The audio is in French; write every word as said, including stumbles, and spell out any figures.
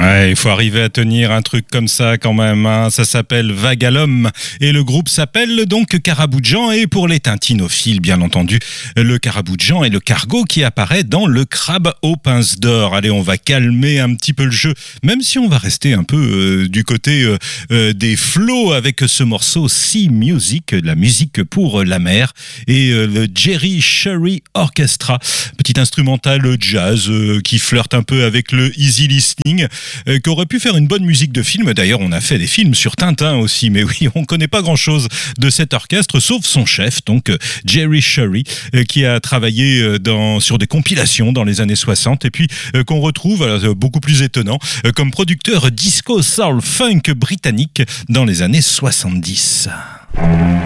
Ouais, il faut arriver à tenir un truc comme ça quand même, hein. Ça s'appelle Vagalum et le groupe s'appelle donc Caraboudjan, et pour les tintinophiles bien entendu, le Caraboudjan est le cargo qui apparaît dans Le Crabe aux pinces d'or. Allez, on va calmer un petit peu le jeu, même si on va rester un peu euh, du côté euh, euh, des flots avec ce morceau Sea Music, la musique pour la mer, et euh, le Jerry Sherry Orchestra, petit instrumental jazz euh, qui flirte un peu avec le easy listening, euh, qui aurait pu faire une bonne musique de film. D'ailleurs, on a fait des films sur Tintin aussi, mais oui, on connaît pas grand-chose de cet orchestre, sauf son chef, donc euh, Jerry Sherry, euh, qui a travaillé euh, dans, sur des compilations dans les années soixante, et puis euh, qu'on retrouve, alors, euh, beaucoup plus étonnant, euh, comme producteur disco soul funk britannique dans les années soixante-dix.